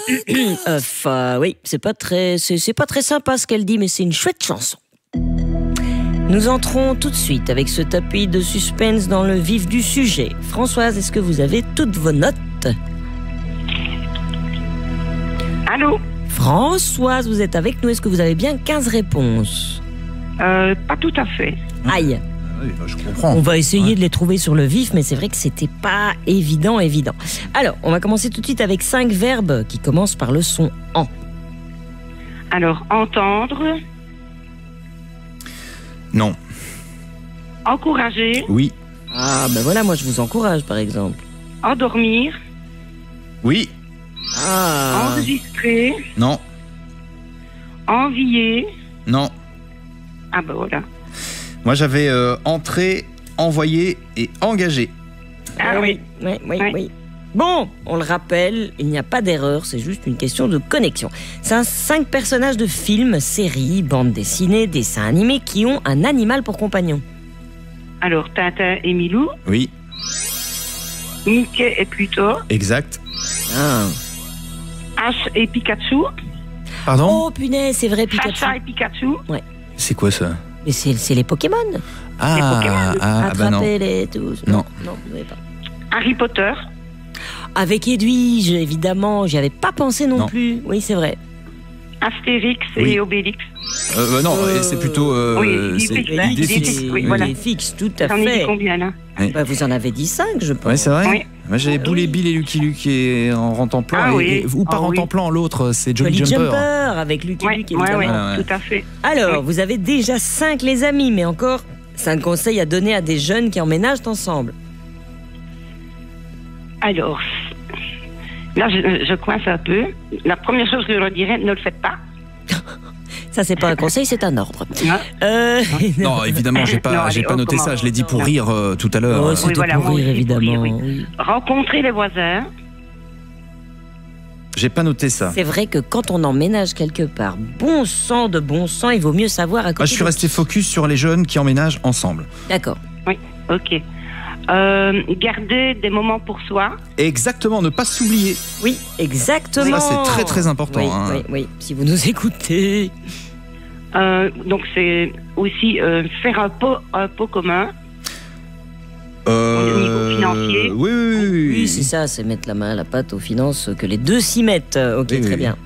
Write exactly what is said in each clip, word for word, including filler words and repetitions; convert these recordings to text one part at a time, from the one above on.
Enfin, oui, c'est pas très, c'est, c'est pas très sympa ce qu'elle dit, mais c'est une chouette chanson. Nous entrons tout de suite avec ce tapis de suspense dans le vif du sujet. Françoise, est-ce que vous avez toutes vos notes ? Allô ? Françoise, vous êtes avec nous. Est-ce que vous avez bien quinze réponses ? euh, Pas tout à fait. Aïe. Oui, bah, je comprends. On va essayer Ouais. de les trouver sur le vif, mais c'est vrai que c'était pas évident, évident. Alors, on va commencer tout de suite avec cinq verbes qui commencent par le son en. Alors, entendre, Non. encourager, Oui. Ah, ben voilà, moi je vous encourage, par exemple. endormir, Oui. Ah. enregistrer, Non. envier. Non. Ah ben voilà. Moi, j'avais euh, entré, envoyé et engagé. Ah oui. Oui, oui, Ouais. oui. Bon, on le rappelle, il n'y a pas d'erreur, c'est juste une question de connexion. C'est un cinq personnages de films, séries, bandes dessinées, dessins animés qui ont un animal pour compagnon. Alors, Tintin et Milou, Oui. Mickey et Pluto, Exact. Ah. Ash et Pikachu, Pardon ? Oh punaise, c'est vrai, Pikachu. Sacha et Pikachu, C'est quoi ça ? Mais c'est, c'est les Pokémon. Ah, Pokémon. ah, ah bah non. Attraper-les tous. Non. Non, vous n'avez pas. Harry Potter, Avec Edwige, évidemment, j'y avais pas pensé non, Non. plus. Oui, c'est vrai. Astérix Oui. et Obélix. Euh, bah non, Euh, c'est plutôt... Euh, oui, c'est fixe, idée hein, idée fixe. fixe, oui, Oui. voilà. Il est fixe, tout à J'en ai dit fait. combien là? Bah, vous en avez dit cinq, je pense. Ouais, c'est vrai. Oui. Moi, j'avais Ah, Boule et oui. Bill et Lucky Luke et en Rentemplant. Ah et, oui. et- ou pas Ah oui. Rentemplant, l'autre, c'est Jolly, Jolly Jumper. Jumper, avec Lucky Ouais, Luke, ouais, évidemment. ouais, Voilà, ouais. tout à fait. Alors, Oui. vous avez déjà cinq, les amis, mais encore cinq conseils à donner à des jeunes qui emménagent ensemble. Alors, là, je, je coince un peu. La première chose que je leur dirais, ne le faites pas. Ça, c'est pas un conseil, c'est un ordre. Non. Euh, Non, évidemment, j'ai pas, Non, j'ai allez, pas oh, noté comment- ça. Je l'ai dit pour non. rire euh, tout à l'heure. Oh, Euh, c'était voilà, pour moi rire, aussi, pour évidemment. rire, oui. oui. Rencontrer les voisins. J'ai pas noté ça. C'est vrai que quand on emménage quelque part, bon sang de bon sang, il vaut mieux savoir à côté. Moi, je suis de resté qui. focus sur les jeunes qui emménagent ensemble. D'accord. Ok. Euh, garder des moments pour soi. Exactement, ne pas s'oublier. Oui, exactement. Ça, c'est très, très important, Oui, hein. oui, oui. Si vous nous écoutez. Euh, donc, c'est aussi euh, faire un pot, un pot commun. Euh, Au niveau financier. Oui, oui, oui. oui. Oui, c'est ça, c'est mettre la main à la pâte aux finances, que les deux s'y mettent. Euh, Ok, Oui, très oui, bien.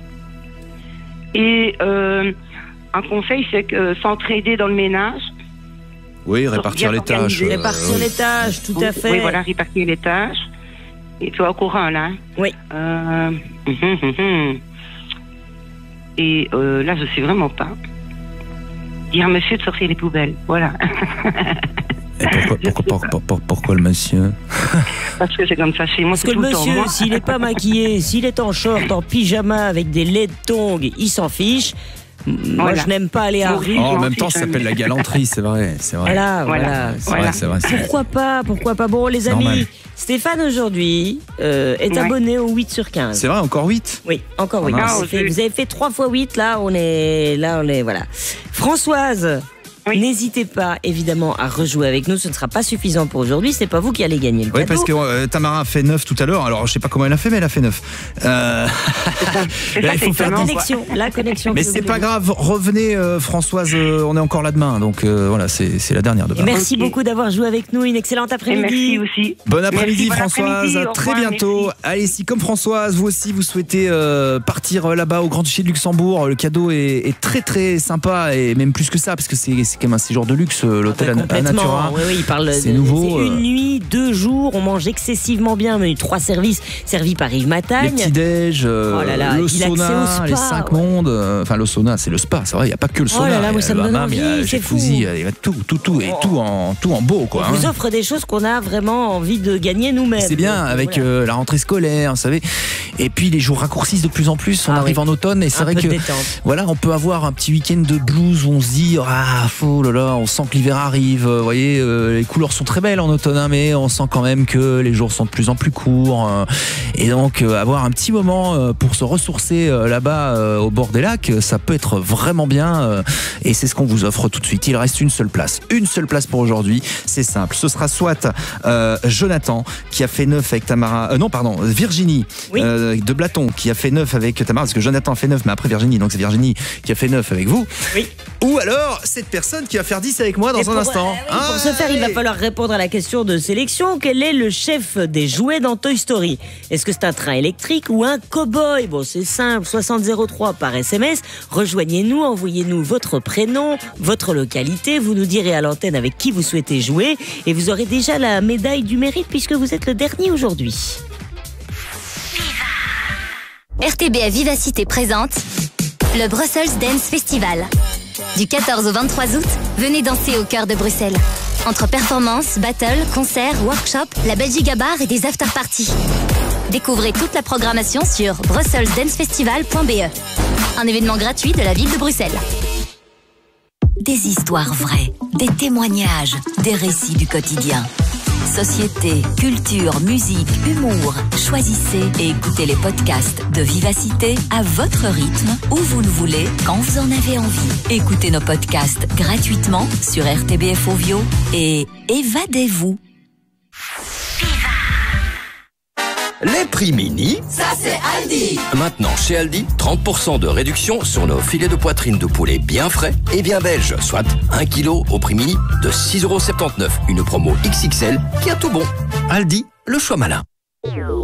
Et euh, un conseil, c'est que s'entraider dans le ménage. Oui, répartir bien les tâches. organiser, euh, Répartir oui. les tâches, tout à fait. Oui, voilà, répartir les tâches. Et tu es au courant, là. hein. Oui. Euh, hum, hum, hum, hum. Et euh, là, je sais vraiment pas. Dire à monsieur de sortir les poubelles. Voilà. Et pourquoi, pourquoi, pourquoi, pourquoi, pourquoi le monsieur Parce que c'est comme ça chez moi. Parce c'est que le tout le temps monsieur, moi. s'il n'est pas maquillé, s'il est en short, en pyjama, avec des laits de tongs, il s'en fiche. M- Moi, Voilà. je n'aime pas aller à Moi rue. aussi. Oh, En m'en même temps, fiche, ça s'appelle hein. la galanterie, c'est vrai. C'est vrai. Voilà, voilà. Voilà. C'est Voilà. vrai, c'est vrai. c'est vrai. Pourquoi pas, pourquoi pas. Bon, les amis, Normal. Stéphane, aujourd'hui, euh, est Ouais. abonné au huit sur quinze. C'est vrai, encore huit. Oui, encore oui. Ah, mince. Vous avez fait- vous avez fait trois fois huit, là, on est... Là, on est... Voilà. Françoise, Oui. n'hésitez pas, évidemment, à rejouer avec nous. Ce ne sera pas suffisant pour aujourd'hui. C'est pas vous qui allez gagner le Oui, cadeau. parce que euh, Tamara a fait neuf tout à l'heure. Alors, je sais pas comment elle a fait, mais elle a fait neuf. Euh, C'est là, ça, il faut c'est faire La étonnant, des- quoi. connexion, la connexion. Mais que c'est vous pas voulez. grave. Revenez, euh, Françoise. euh, on est encore là demain. Donc, euh, voilà, c'est c'est la dernière de Et demain. merci Ok. beaucoup d'avoir joué avec nous. Une excellente Et après-midi. merci aussi. Bon après-midi, Merci, bon Françoise. après-midi, À au très revoir, bientôt. merci. Allez, si comme Françoise, vous aussi, vous souhaitez euh, partir euh, là-bas au Grand-Duché de Luxembourg, le cadeau est, est très très sympa et même plus que ça, parce que c'est c'est quand même un séjour de luxe, euh, l'hôtel Ah bah, à- à complètement. Natura. Oui, oui, il parle C'est de- nouveau, C'est une euh. nuit, deux jours. On mange excessivement bien. Mais trois services servis par Yves Les Matagne. petits-déj, euh, Oh là là, le et puis l'accès sauna, au spa, les cinq ouais. mondes. euh, Enfin, le sauna, c'est le spa, c'est vrai, il n'y a pas que le Oh sauna. là là, moi, il y a ça le me donne hammam, il y a envie, le c'est jacuzzi, fou. il y a tout, tout, tout, et tout en, tout en beau, quoi. On vous hein. offre des choses qu'on a vraiment envie de gagner nous-mêmes. C'est bien, Donc, avec voilà. euh, la rentrée scolaire, vous savez. Et puis les jours raccourcissent de plus en plus. On Ah arrive oui. en automne et c'est un vrai peu que de détente. voilà, on peut avoir un petit week-end de blues où on se dit ah, oh là là, on sent que l'hiver arrive. Vous voyez, euh, les couleurs sont très belles en automne, hein, mais on sent quand même que les jours sont de plus en plus courts. Euh, et donc, euh, avoir un petit moment euh, pour se ressourcer euh, là-bas euh, au bord des lacs, ça peut être vraiment bien. Euh, et c'est ce qu'on vous offre tout de suite. Il reste une seule place. Une seule place pour aujourd'hui. C'est simple. Ce sera soit euh, Jonathan qui a fait neuf avec Tamara. Euh, non, pardon, Virginie oui. euh, de Blaton qui a fait neuf avec Tamara, parce que Jonathan a fait neuf, mais après Virginie, donc c'est Virginie qui a fait neuf avec vous. Oui. Ou alors cette personne qui va faire dix avec moi dans Et un pour, instant. Euh, oui, ah, pour ce faire, il va falloir répondre à la question de sélection. Quel est le chef des jouets dans Toy Story? Est-ce que c'est un train électrique ou un cow-boy? Bon, c'est simple, soixante zéro trois par S M S. Rejoignez-nous, envoyez-nous votre prénom, votre localité. Vous nous direz à l'antenne avec qui vous souhaitez jouer. Et vous aurez déjà la médaille du mérite puisque vous êtes le dernier aujourd'hui. R T B F Vivacité présente le Brussels Dance Festival. Du quatorze au vingt-trois août, venez danser au cœur de Bruxelles. Entre performances, battles, concerts, workshops, la Belgique à bar et des after-parties. Découvrez toute la programmation sur brussels dance festival point b e. Un événement gratuit de la ville de Bruxelles. Des histoires vraies, des témoignages, des récits du quotidien. Société, culture, musique, humour. Choisissez et écoutez les podcasts de Vivacité à votre rythme, où vous le voulez, quand vous en avez envie. Écoutez nos podcasts gratuitement sur R T B F Ovio et évadez-vous. Les prix mini, ça c'est Aldi. Maintenant chez Aldi, trente pour cent de réduction sur nos filets de poitrine de poulet bien frais et bien belges, soit un kilo au prix mini de six euros soixante-dix-neuf. Une promo X X L qui a tout bon. Aldi, le choix malin.